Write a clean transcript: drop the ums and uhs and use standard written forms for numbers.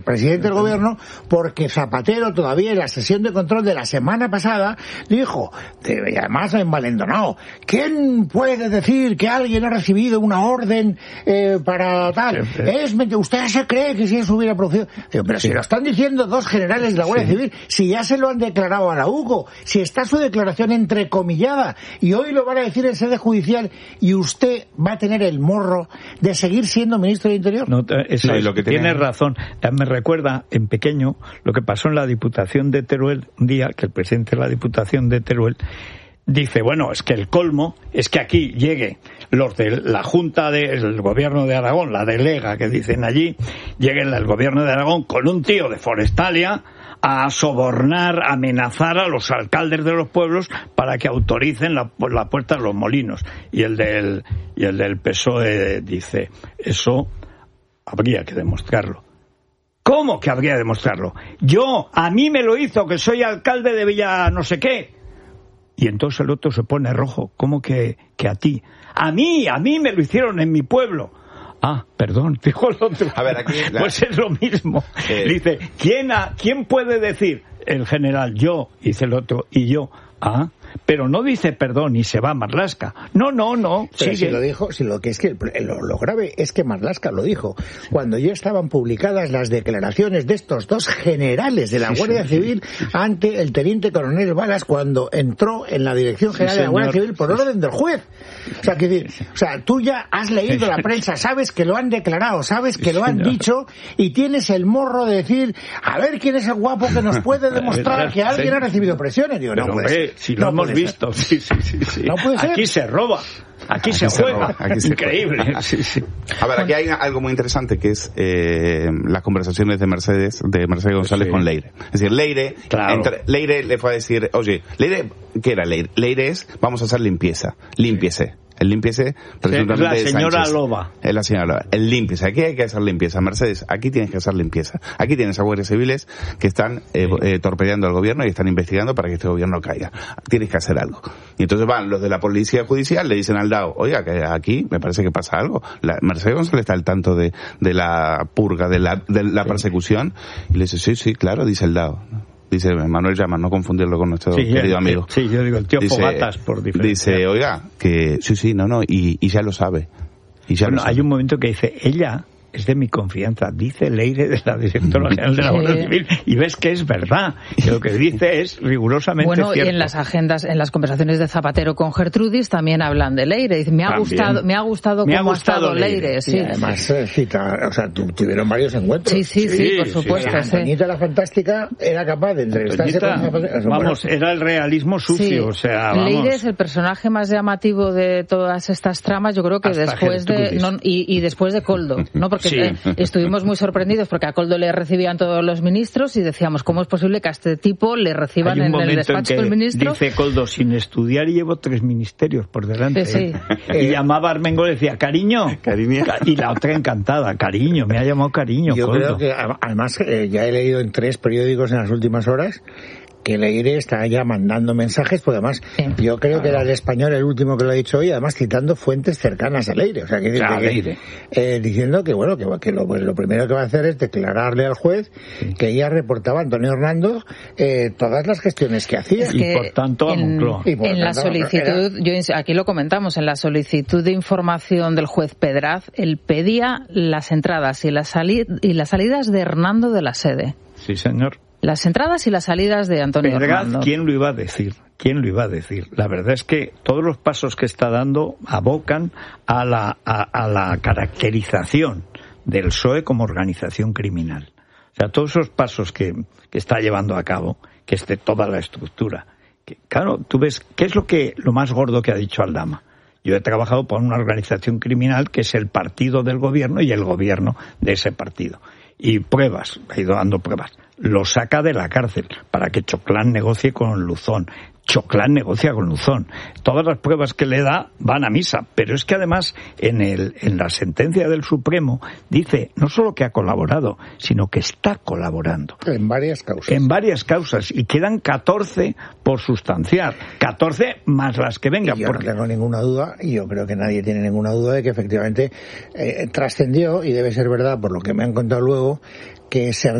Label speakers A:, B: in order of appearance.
A: presidente del gobierno, porque Zapatero todavía en la sesión de control de la semana pasada dijo, y además envalendonado, ¿quién puede decir que alguien ha recibido una orden para tal? Usted se cree que si eso hubiera producido. Digo, pero si lo están diciendo dos generales de la Guardia Civil, si ya se lo han declarado a Araujo, si está su declaración entrecomillada y hoy lo van a decir en sede judicial, y usted va a tener el morro de seguir siendo ministro del Interior.
B: No, lo que tienes razón. Me recuerda en pequeño lo que pasó en la Diputación de Teruel un día, que el presidente de la Diputación de Teruel dice, bueno, es que el colmo es que aquí llegue los de la Junta del Gobierno de Aragón, la delega que dicen allí, lleguen el Gobierno de Aragón con un tío de Forestalia a sobornar, amenazar a los alcaldes de los pueblos para que autoricen la puerta de los molinos. Y el del PSOE dice, eso habría que demostrarlo. ¿Cómo que habría que demostrarlo? A mí me lo hizo, que soy alcalde de Villa no sé qué. Y entonces el otro se pone rojo. ¿Cómo que a ti? A mí me lo hicieron en mi pueblo. Ah, perdón, dijo el otro.
C: A ver, aquí
B: pues es lo mismo. Dice, ¿quién puede decir? El general, yo, dice el otro, y yo. Ah, pero no dice perdón y se va a Marlaska. No.
A: Pero
B: sigue.
A: Si lo dijo, lo grave es que Marlaska lo dijo. Cuando ya estaban publicadas las declaraciones de estos dos generales de la Guardia Civil ante el teniente coronel Balas cuando entró en la Dirección General de la Guardia Civil por orden del juez. O sea, tú ya has leído la prensa, sabes que lo han declarado, sabes que lo han dicho y tienes el morro de decir, a ver quién es el guapo que nos puede demostrar que alguien ha recibido presiones. Digo,
B: pero, si lo hemos visto. Sí.
A: No puede ser.
B: Aquí se roba. Aquí se juega. Increíble. Sí.
C: A ver, aquí hay algo muy interesante que es las conversaciones de Mercedes González con Leire. Es decir, Leire le fue a decir, oye, Leire, ¿qué era Leire? Leire es, vamos a hacer limpieza. Límpiese. El límpiese, presuntamente
B: es la señora Loba.
C: Es la señora Loba. El límpiese. Aquí hay que hacer limpieza. Mercedes, aquí tienes que hacer limpieza. Aquí tienes a guardias civiles que están torpedeando al gobierno y están investigando para que este gobierno caiga. Tienes que hacer algo. Y entonces van los de la policía judicial, le dicen al DAO, oiga, que aquí me parece que pasa algo. Mercedes González está al tanto de la purga, de la persecución. Y le dice, sí, claro, dice el DAO. Dice Manuel Llamas, no confundirlo con nuestro querido amigo.
B: Sí, yo digo, el tío Fogatas, por diferencia.
C: Dice, oiga, que y ya lo sabe.
B: Hay un momento que dice, ella es de mi confianza, dice Leire de la directora general de la Guardia Civil, y ves que es verdad, y lo que dice es rigurosamente cierto.
D: Y en las agendas, en las conversaciones de Zapatero con Gertrudis también hablan de Leire, dice, me ha gustado cómo ha estado Leire. Sí.
A: Y además tuvieron varios encuentros.
D: Sí, por supuesto.
A: Antoñita la Fantástica era capaz de entrevistarse con Zapatero.
B: Vamos, era el realismo sucio, o sea, vamos.
D: Leire es el personaje más llamativo de todas estas tramas, yo creo que después después de Koldo, ¿no? Porque estuvimos muy sorprendidos porque a Koldo le recibían todos los ministros y decíamos, ¿cómo es posible que a este tipo le reciban en el despacho del ministro?
B: Dice Koldo, sin estudiar llevo 3 ministerios por delante.
D: Sí.
B: Y llamaba a Armengol y decía, cariño. Y la otra encantada, cariño, me ha llamado cariño.
A: Yo
B: Koldo.
A: creo que además ya he leído en 3 periódicos en las últimas horas que Leire está ya mandando mensajes, porque además yo creo que era el Español el último que lo ha dicho hoy, además citando fuentes cercanas a Leire, o sea diciendo que bueno, que lo primero que va a hacer es declararle al juez que ella reportaba a Antonio Hernando todas las gestiones que hacía.
B: Y por tanto a Moncloa.
D: En la solicitud, aquí lo comentamos, en la solicitud de información del juez Pedraz, él pedía las entradas y las salidas de Hernando de la sede.
B: Sí, señor.
D: Las entradas y las salidas de Antonio Hernando.
B: ¿Quién lo iba a decir? La verdad es que todos los pasos que está dando abocan a la caracterización del PSOE como organización criminal. O sea, todos esos pasos que está llevando a cabo, que es de toda la estructura. Claro, tú ves, ¿qué es lo más gordo que ha dicho Aldama? Yo he trabajado por una organización criminal que es el partido del gobierno y el gobierno de ese partido. Y pruebas, ha ido dando pruebas. lo saca de la cárcel para que Choclán negocie con Luzón. Choclán negocia con Luzón. Todas las pruebas que le da van a misa, pero es que además en la sentencia del Supremo dice no solo que ha colaborado, sino que está colaborando.
A: En varias causas.
B: En varias causas, y quedan 14 por sustanciar. 14 más las que vengan.
A: Y yo no tengo ninguna duda, y yo creo que nadie tiene ninguna duda de que efectivamente trascendió, y debe ser verdad por lo que me han contado luego, que se